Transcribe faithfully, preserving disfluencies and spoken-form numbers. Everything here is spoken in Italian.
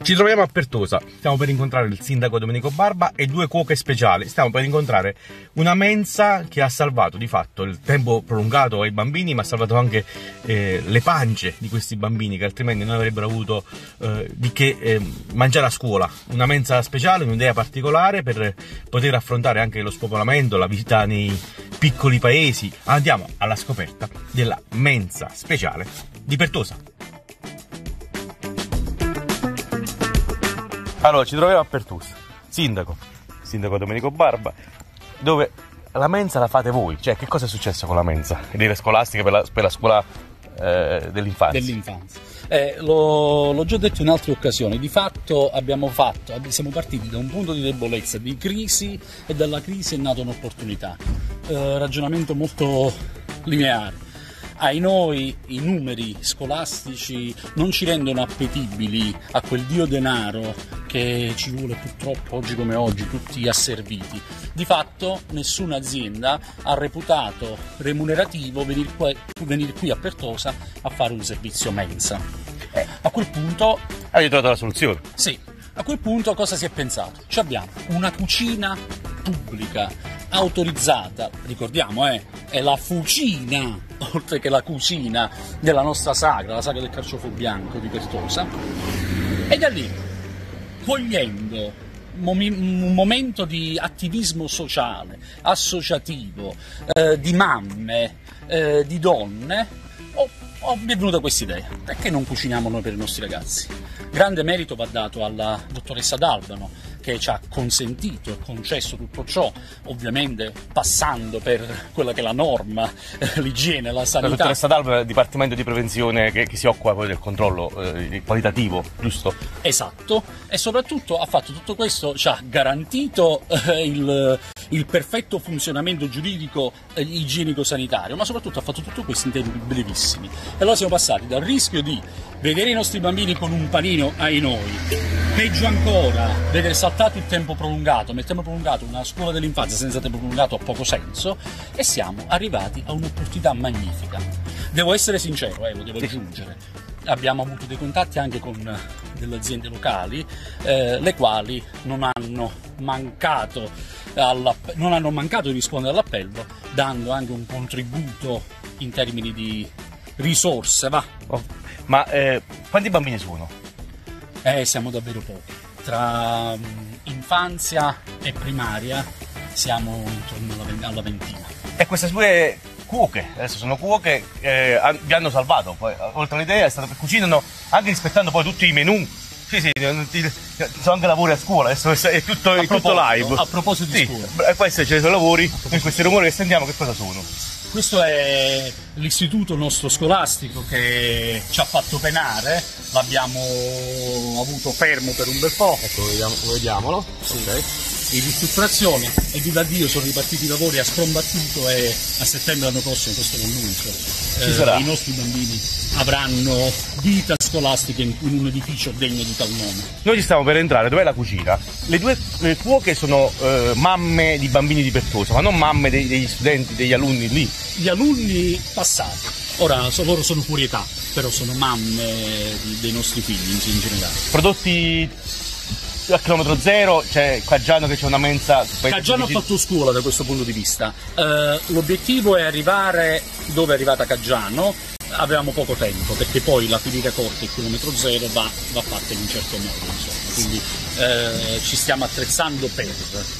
Ci troviamo a Pertosa, stiamo per incontrare il sindaco Domenico Barba e due cuoche speciali. Stiamo per incontrare una mensa che ha salvato di fatto il tempo prolungato ai bambini, ma ha salvato anche eh, le pance di questi bambini che altrimenti non avrebbero avuto eh, di che eh, mangiare a scuola. Una mensa speciale, un'idea particolare per poter affrontare anche lo spopolamento, la visita nei piccoli paesi. Andiamo alla scoperta della mensa speciale di Pertosa. Allora, ci troviamo a Pertosa, sindaco, sindaco Domenico Barba, dove la mensa la fate voi. Cioè, che cosa è successo con la mensa? Dire scolastica per la, per la scuola eh, dell'infanzia. Dell'infanzia. Eh, l'ho, l'ho già detto in altre occasioni, di fatto abbiamo fatto, siamo partiti da un punto di debolezza, di crisi, e dalla crisi è nata un'opportunità. Eh, ragionamento molto lineare. Ai noi i numeri scolastici non ci rendono appetibili a quel dio denaro che ci vuole purtroppo oggi come oggi tutti asserviti. Di fatto nessuna azienda ha reputato remunerativo venire qui, venire qui a Pertosa a fare un servizio mensa. Eh, a quel punto... Hai trovato la soluzione? Sì. A quel punto cosa si è pensato? Ci abbiamo una cucina pubblica autorizzata, ricordiamo, eh, è la fucina, oltre che la cucina della nostra sagra, la sagra del carciofo bianco di Pertosa, e da lì, cogliendo un momento di attivismo sociale, associativo, eh, di mamme, eh, di donne, oh, oh, mi è venuta questa idea: perché non cuciniamo noi per i nostri ragazzi? Grande merito va dato alla dottoressa D'Albano, che ci ha consentito e concesso tutto ciò, ovviamente passando per quella che è la norma, eh, l'igiene, la sanità. La dottoressa D'Albano è il Dipartimento di Prevenzione che, che si occupa poi del controllo eh, qualitativo, giusto? Esatto, e soprattutto ha fatto tutto questo, ci ha garantito eh, il, il perfetto funzionamento giuridico e igienico-sanitario, ma soprattutto ha fatto tutto questo in tempi brevissimi. E allora siamo passati dal rischio di vedere i nostri bambini con un panino ai noi, peggio ancora, vedere saltato il tempo prolungato, nel tempo prolungato una scuola dell'infanzia senza tempo prolungato ha poco senso, e siamo arrivati a un'opportunità magnifica. Devo essere sincero, eh, lo devo aggiungere, abbiamo avuto dei contatti anche con delle aziende locali, eh, le quali non hanno mancato non hanno mancato di rispondere all'appello, dando anche un contributo in termini di risorse, va. Oh, ma eh, quanti bambini sono? Eh, siamo davvero pochi. Tra um, infanzia e primaria siamo intorno alla, alla ventina. E queste sue cuoche, adesso sono cuoche, eh, vi hanno salvato. Poi, oltre all'idea, è stato che cucinano anche rispettando poi tutti i menù. Sì, sì, sono anche lavori a scuola, adesso è tutto, è tutto live. A proposito di sì, scuola. E questi ce ne sono lavori, in questi rumori che sentiamo, che cosa sono? Questo è l'istituto nostro scolastico che ci ha fatto penare, l'abbiamo avuto fermo per un bel po'. Ecco, vediamo, vediamolo. Sì. Okay. In ristrutturazione, e viva Dio sono ripartiti i lavori a sprombattuto, e a settembre l'anno prossimo, questo non l'unico, ci sarà. I nostri bambini avranno vita scolastica in, in un edificio degno di tal nome. Noi ci stiamo per entrare, dov'è la cucina? Le due le cuoche sono eh, mamme di bambini di Pertosa, ma non mamme dei, degli studenti, degli alunni lì. Gli alunni passati, ora so, loro sono fuori età, però sono mamme di, dei nostri figli in, in generale. Prodotti a chilometro zero, c'è Caggiano che c'è una mensa. Caggiano ha fatto scuola da questo punto di vista. Uh, l'obiettivo è arrivare dove è arrivata Caggiano. Avevamo poco tempo, perché poi la filiera corta, il chilometro zero, va, va fatta in un certo modo, insomma. Quindi uh, ci stiamo attrezzando per.